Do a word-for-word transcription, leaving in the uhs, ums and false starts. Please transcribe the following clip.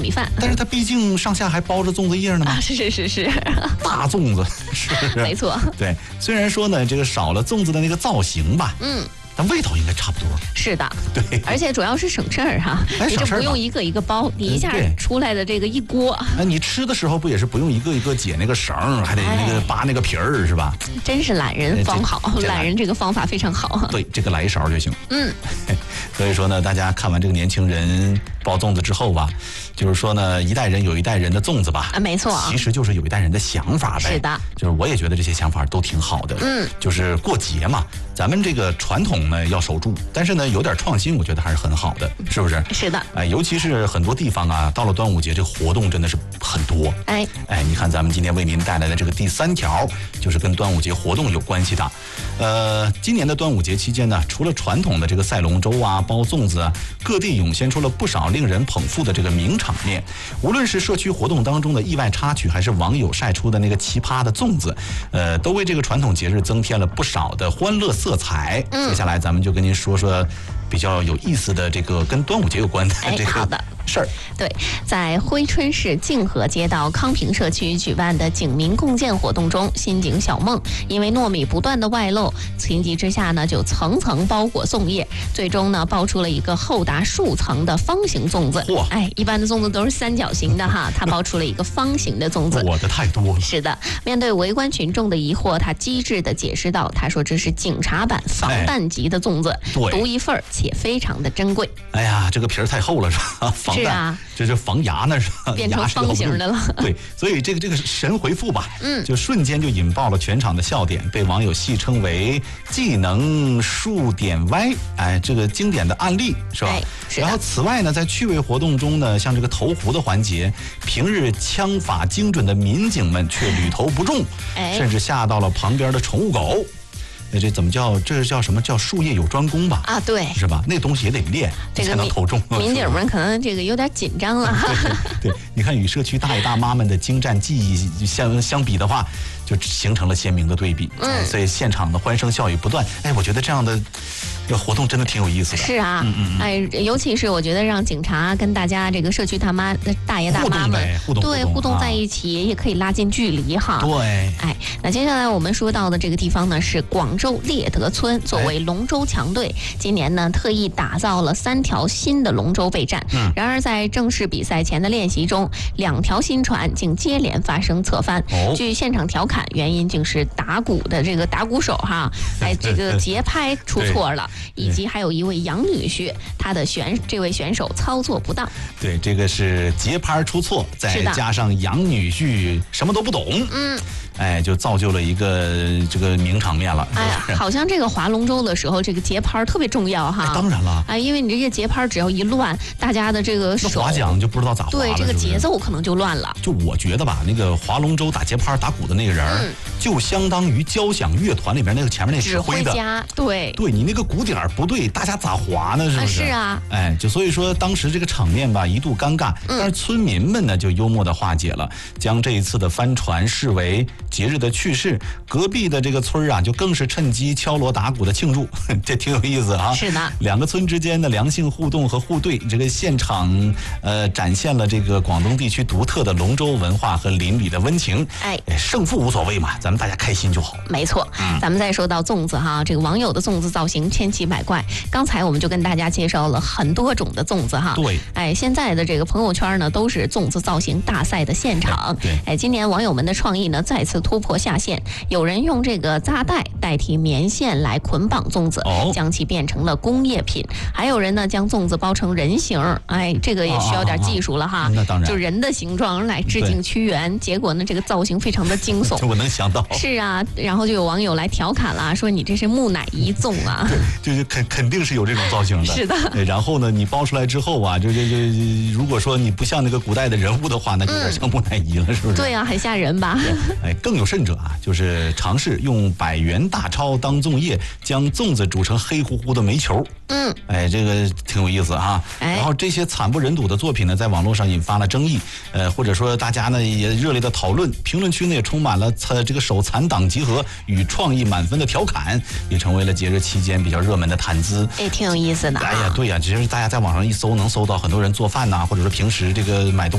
米饭。 但是它毕竟上下还包着粽子叶呢嘛。 啊，是是是是， 大粽子，是不是？ 没错。 对，虽然说呢，这个少了粽子的那个造型吧，嗯。但味道应该差不多。 是的， 对， 而且主要是省事儿哈，你这不用一个一个包，你一下出来的这个一锅。 那你吃的时候不也是不用一个一个解那个绳，还得那个拔那个皮儿，是吧？ 真是懒人方好，懒人这个方法非常好。 对，这个来一勺就行。 嗯， 所以说呢，大家看完这个年轻人包粽子之后吧，就是说呢，一代人有一代人的粽子吧， 啊，没错， 其实就是有一代人的想法呗。 是的， 就是我也觉得这些想法都挺好的。 嗯， 就是过节嘛，咱们这个传统呢要守住，但是呢有点创新，我觉得还是很好的，是不是？ 是的， 哎，尤其是很多地方啊，到了端午节这个活动真的是很多。 哎哎，你看咱们今天为您带来的这个第三条，就是跟端午节活动有关系的。呃，今年的端午节期间呢，除了传统的这个赛龙舟啊、包粽子啊，各地涌现出了不少令人捧腹的这个名场面。无论是社区活动当中的意外插曲，还是网友晒出的那个奇葩的粽子，呃，都为这个传统节日增添了不少的欢乐色彩。嗯，接下来咱们就跟您说说比较有意思的这个跟端午节有关的这个事儿。 对，在珲春市静和街道康平社区举办的警民共建活动中，新井小梦因为糯米不断的外漏，情急之下呢，就层层包裹粽叶，最终呢包出了一个厚达数层的方形粽子。 哇！ 哎，一般的粽子都是三角形的哈，他包出了一个方形的粽子。 我的太多了。 是的，面对围观群众的疑惑，他机智的解释道：“他说这是警察版防弹级的粽子， 哎、对， 独一份且非常的珍贵。” 哎呀，这个皮儿太厚了是吧？防弹， 是啊， 这是防牙呢是吧？ 变成方形的了。 对，所以这个这个神回复吧， 嗯， 就瞬间就引爆了全场的笑点，被网友戏称为技能数点歪，哎，这个经典的案例是吧？ 哎、是然后此外呢，在趣味活动中呢，像这个投壶的环节，平日枪法精准的民警们却屡投不中， 哎、 甚至吓到了旁边的宠物狗。那这怎么叫？这是叫什么？叫术业有专攻吧？ 啊，对， 是吧？那东西也得练， 这个才能投中。 民警们可能这个有点紧张了。 对, 对，你看与社区大爷大妈们的精湛技艺相相比的话，就形成了鲜明的对比。 嗯， 所以现场的欢声笑语不断。哎，我觉得这样的这活动真的挺有意思的。 是啊，嗯嗯哎，尤其是我觉得让警察跟大家这个社区大妈大爷大妈们互动对互动在一起，啊，也可以拉近距离哈。 对， 哎，那接下来我们说到的这个地方呢是广州猎德村，作为龙舟强队，哎，今年呢特意打造了三条新的龙舟备战。嗯，然而在正式比赛前的练习中，两条新船竟接连发生侧翻。哦，据现场调侃，原因竟是打鼓的这个打鼓手哈，哎，这个节拍出错了，以及还有一位杨女婿，他的选这位选手操作不当。 对，这个是节拍出错，再加上杨女婿什么都不懂。嗯。哎，就造就了一个这个名场面了。 哎呀，好像这个划龙舟的时候，这个节拍特别重要哈。 哎，当然了。 哎，因为你这个节拍只要一乱，大家的这个手划桨就不知道咋划了。 对，这个节奏可能就乱了。 就我觉得吧，那个划龙舟打节拍打鼓的那个人，嗯，就相当于交响乐团里边那个前面那指挥的。 指挥家，对。 对，你那个鼓点不对，大家咋划呢？是不是？ 啊是啊。 哎，就所以说当时这个场面吧一度尴尬，但是村民们呢就幽默的化解了，将这一次的帆船视为节日的趣事。隔壁的这个村啊，就更是趁机敲锣打鼓的庆祝，这挺有意思啊。 是的， 两个村之间的良性互动和互兑，这个现场呃展现了这个广东地区独特的龙舟文化和邻里的温情。哎，胜负无所谓嘛，咱们大家开心就好。 没错，嗯，咱们再说到粽子哈，这个网友的粽子造型千奇百怪。刚才我们就跟大家介绍了很多种的粽子哈。 对， 哎，现在的这个朋友圈呢，都是粽子造型大赛的现场。 对， 哎，今年网友们的创意呢再次突破下限。有人用这个扎带代替棉线来捆绑粽子，哦，将其变成了工业品。还有人呢将粽子包成人形，哎，这个也需要点技术了哈。 哦哦哦，那当然， 就人的形状来致敬屈原，结果呢这个造型非常的惊悚。 我能想到。 是啊，然后就有网友来调侃了，说你这是木乃伊粽啊。 就是肯肯定是有这种造型的。 是的。 然后呢，你包出来之后啊，就就就如果说你不像那个古代的人物的话，那就有点像木乃伊了，嗯，是不是？ 对啊，很吓人吧？ 哎，更有甚者啊，就是尝试用百元大钞当粽叶，将粽子煮成黑乎乎的煤球。嗯，哎，这个挺有意思哈。哎，然后这些惨不忍睹的作品呢，在网络上引发了争议，呃，或者说大家呢也热烈的讨论，评论区呢也充满了呃这个手残党集合与创意满分的调侃，也成为了节日期间比较热门的谈资。 哎，挺有意思的。 哎呀，对呀，其实大家在网上一搜，能搜到很多人做饭呐，或者说平时这个买东西。